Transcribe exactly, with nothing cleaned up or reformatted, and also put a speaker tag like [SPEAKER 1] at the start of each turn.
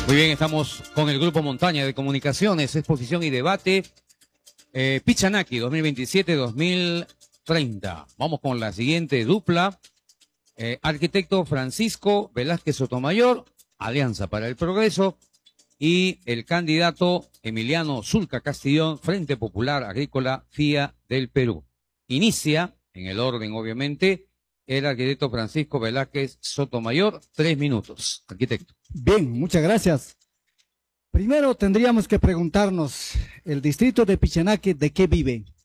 [SPEAKER 1] Muy bien, estamos con el Grupo Montaña de Comunicaciones, Exposición y Debate, eh, Pichanaki dos mil veintisiete dos mil treinta. Vamos con la siguiente dupla. Eh, arquitecto Francisco Velázquez Sotomayor, Alianza para el Progreso, y el candidato Emiliano Zulca Castillón, Frente Popular Agrícola F I A del Perú. Inicia, en el orden obviamente, el arquitecto Francisco Velázquez Sotomayor, tres minutos. Arquitecto.
[SPEAKER 2] Bien, muchas gracias. Primero tendríamos que preguntarnos, ¿el distrito de Pichanaki de qué vive?